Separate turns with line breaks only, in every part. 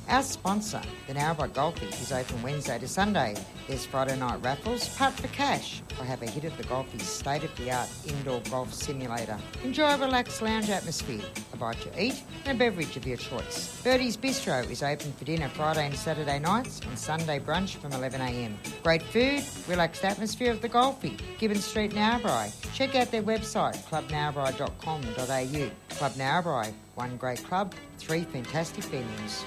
Our sponsor, the Narrabri Golfies, is open Wednesday to Sunday. There's Friday night raffles, putt for cash, or have a hit at the Golfies' state-of-the-art indoor golf simulator. Enjoy a relaxed lounge atmosphere, a bite to eat, and a beverage of your choice. Birdie's Bistro is open for dinner Friday and Saturday nights and Sunday brunch from 11am. Great food, relaxed atmosphere of the Golfie, Gibbon Street, Narrabri. Check out their website, clubnarrabri.com.au. Club Narrabri, one great club, three fantastic venues.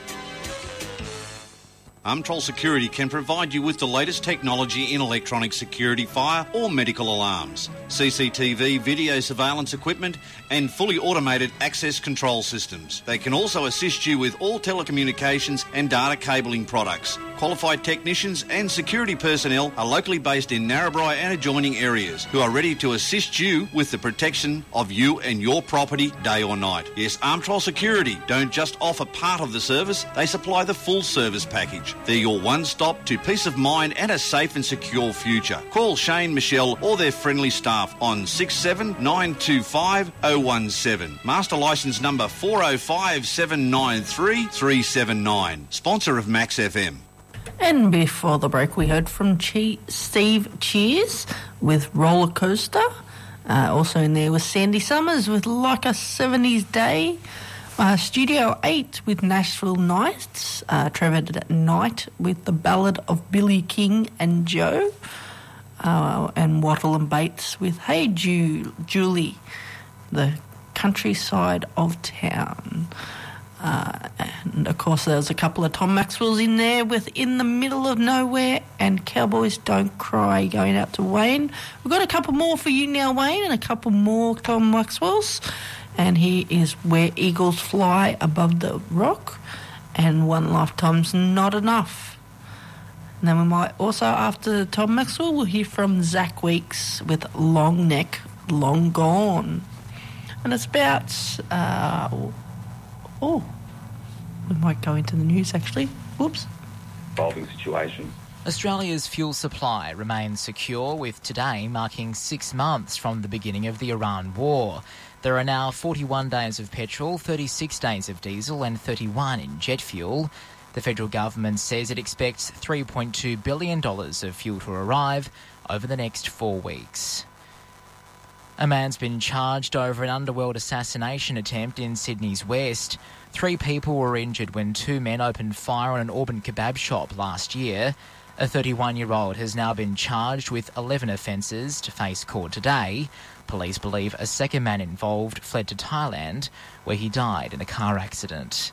Umtrol Security can provide you with the latest technology in electronic security, fire or medical alarms, CCTV, video surveillance equipment and fully automated access control systems. They can also assist you with all telecommunications and data cabling products. Qualified technicians and security personnel are locally based in Narrabri and adjoining areas who are ready to assist you with the protection of you and your property day or night. Yes, Umtrol Security don't just offer part of the service, they supply the full service package. They're your one-stop to peace of mind and a safe and secure future. Call Shane, Michelle or their friendly staff on 67925 017. Master licence number 4057933 379. Sponsor of Max FM.
And before the break, we heard from Steve Cheers with Roller Coaster. Also in there was Sandy Summers with Like a 70s Day. Studio 8 with Nashville Nights. Trevor at Night with the Ballad of Billy King and Joe. And Wattle and Bates with Hey Julie, the countryside of town. And, of course, there was a couple of Tom Maxwell's in there with In the Middle of Nowhere and Cowboys Don't Cry going out to Wayne. We've got a couple more for you now, Wayne, and a couple more Tom Maxwell's. And here is Where Eagles Fly Above the Rock and One Lifetime's Not Enough. And then we might also, after Tom Maxwell, we'll hear from Zach Weeks with Long Neck, Long Gone. And it's about... we might go into the news, actually. Whoops.
Evolving situation.
Australia's fuel supply remains secure, with today marking 6 months from the beginning of the Iran war. There are now 41 days of petrol, 36 days of diesel and 31 in jet fuel. The federal government says it expects $3.2 billion of fuel to arrive over the next 4 weeks. A man's been charged over an underworld assassination attempt in Sydney's west. 3 people were injured when 2 men opened fire on an Auburn kebab shop last year. A 31-year-old has now been charged with 11 offences to face court today. Police believe a second man involved fled to Thailand, where he died in a car accident.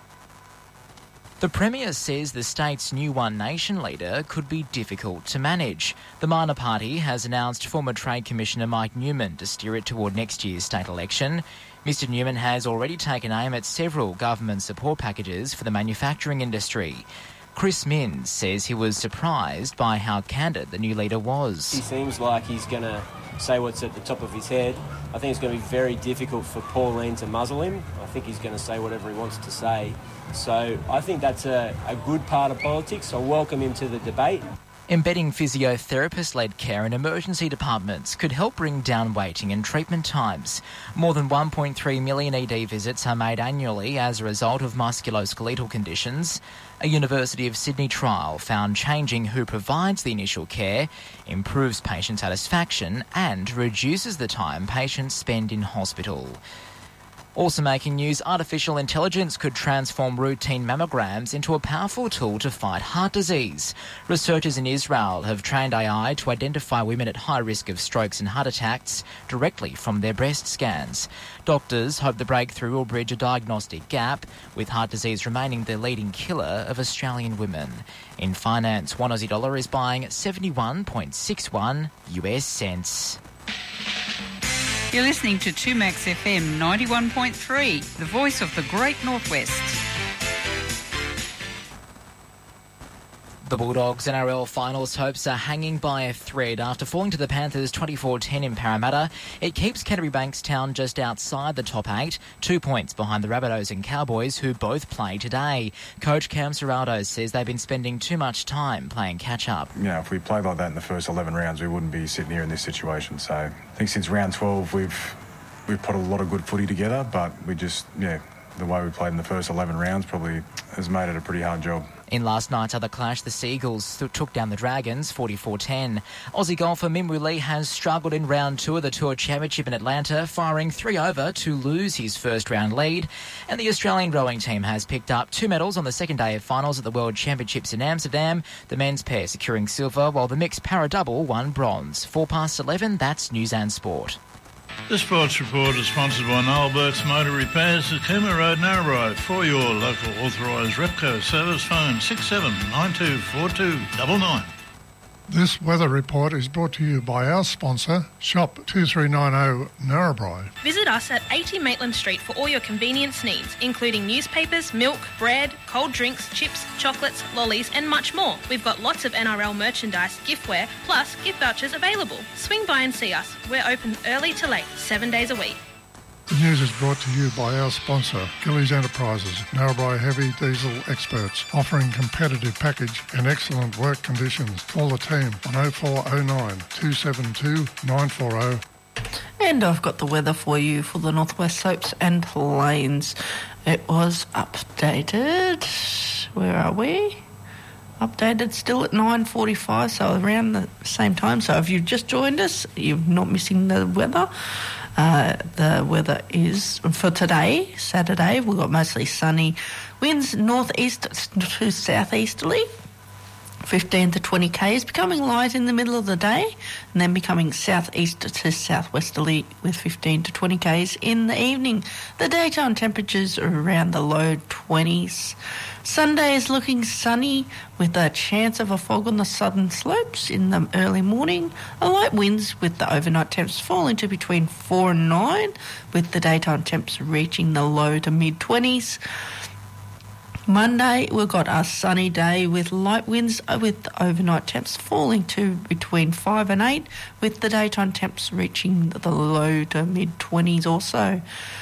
The Premier says the state's new One Nation leader could be difficult to manage. The minor party has announced former Trade Commissioner Mike Newman to steer it toward next year's state election. Mr Newman has already taken aim at several government support packages for the manufacturing industry. Chris Minns says he was surprised by how candid the new leader was.
He seems like he's going to say what's at the top of his head. I think it's going to be very difficult for Pauline to muzzle him. I think he's going to say whatever he wants to say. So I think that's a good part of politics. I welcome him to the debate.
Embedding physiotherapist-led care in emergency departments could help bring down waiting and treatment times. More than 1.3 million ED visits are made annually as a result of musculoskeletal conditions. A University of Sydney trial found changing who provides the initial care improves patient satisfaction and reduces the time patients spend in hospital. Also making news, artificial intelligence could transform routine mammograms into a powerful tool to fight heart disease. Researchers in Israel have trained AI to identify women at high risk of strokes and heart attacks directly from their breast scans. Doctors hope the breakthrough will bridge a diagnostic gap, with heart disease remaining the leading killer of Australian women. In finance, one Aussie dollar is buying 71.61 US cents.
You're listening to 2Max FM 91.3, the voice of the Great Northwest.
The Bulldogs NRL finals hopes are hanging by a thread after falling to the Panthers 24-10 in Parramatta. It keeps Canterbury Bankstown just outside the top 8, 2 points behind the Rabbitohs and Cowboys, who both play today. Coach Cam Serrato says they've been spending too much time playing catch-up.
Yeah, if we played like that in the first 11 rounds, we wouldn't be sitting here in this situation. So I think since round 12, we've put a lot of good footy together, but we just, the way we played in the first 11 rounds probably has made it a pretty hard job.
In last night's other clash, the Seagulls took down the Dragons 44-10. Aussie golfer Minwoo Lee has struggled in round 2 of the Tour Championship in Atlanta, firing 3 over to lose his first round lead. And the Australian rowing team has picked up 2 medals on the second day of finals at the World Championships in Amsterdam, the men's pair securing silver while the mixed para-double won bronze. 11:04, that's News and Sport.
The Sports Report is sponsored by Noel Burke's Motor Repairs at Cooma Road, Narrabri. For your local authorised Repco service, phone 67924299.
This weather report is brought to you by our sponsor, Shop 2390 Narrabri.
Visit us at 80 Maitland Street for all your convenience needs, including newspapers, milk, bread, cold drinks, chips, chocolates, lollies and much more. We've got lots of NRL merchandise, giftware, plus gift vouchers available. Swing by and see us. We're open early to late, 7 days a week.
The news is brought to you by our sponsor, Gillies Enterprises, Narrabri heavy diesel experts, offering competitive package and excellent work conditions. Call the team on 0409 272 940.
And I've got the weather for you for the Northwest Slopes and Plains. It was updated. Where are we? Updated still at 9:45, so around the same time. So if you've just joined us, you're not missing the weather. The weather is for today, Saturday. We've got mostly sunny winds, northeast to southeasterly, 15 to 20 k's, becoming light in the middle of the day, and then becoming southeast to southwesterly with 15 to 20 k's in the evening. The daytime temperatures are around the low 20s. Sunday is looking sunny with a chance of a fog on the southern slopes in the early morning. A light winds with the overnight temps falling to between 4 and 9, with the daytime temps reaching the low to mid-20s. Monday, we've got a sunny day with light winds with the overnight temps falling to between 5 and 8, with the daytime temps reaching the low to mid-20s also.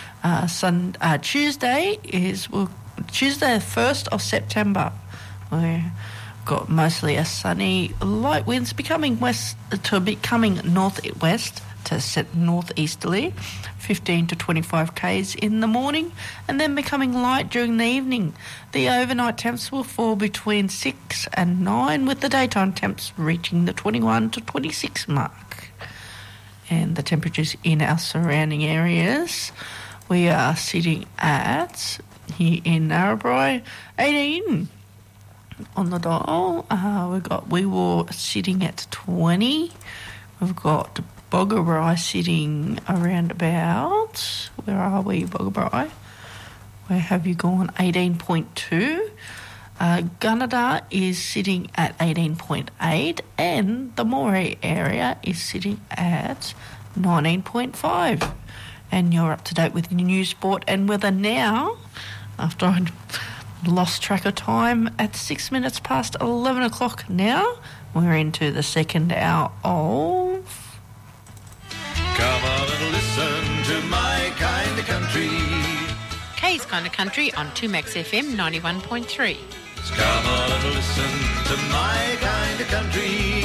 Tuesday is Tuesday, the 1st of September. We've got mostly a sunny, light winds becoming northwest to set northeasterly, 15 to 25 k's in the morning, and then becoming light during the evening. The overnight temps will fall between 6 and 9, with the daytime temps reaching the 21 to 26 mark. And the temperatures in our surrounding areas, we are sitting at, here in Narrabri, 18 on the dial. We were sitting at 20. We've got Boggabri sitting around about, where are we, Boggabri? Where have you gone? 18.2. Gunnedah is sitting at 18.8, and the Moree area is sitting at 19.5. And you're up to date with the news, sport and weather now, after I lost track of time, at 6 minutes past 11 o'clock now. We're into the second hour of...
Come on and listen to my kind of country.
Kay's Kind of Country on 2Max FM 91.3.
Come on and listen to my kind of country.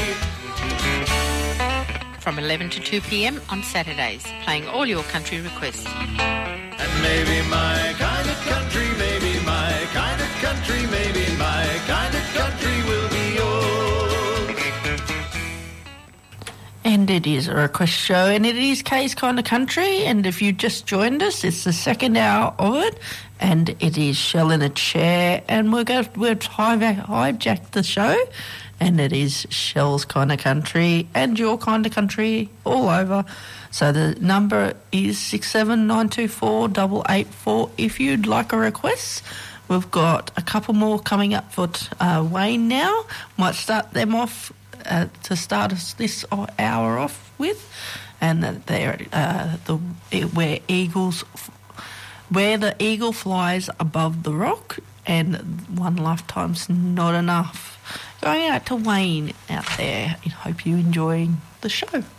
From 11 to 2 p.m. on Saturdays, playing all your country requests.
And maybe my kind of country, maybe my kind of country, maybe my kind of country will be yours.
And it is a request show, and it is Kay's Kind of Country, and if you just joined us, it's the second hour of it, and it is Shell in a Chair, and we've hijacked the show, and it is Shell's Kind of Country and your kind of country all over. So the number is 67924 if you'd like a request. We've got a couple more coming up for Wayne now. Might start them off to start us this hour off with, and they're where the eagle flies above the rock, and one lifetime's not enough. Going out to Wayne out there, I hope you're enjoying the show.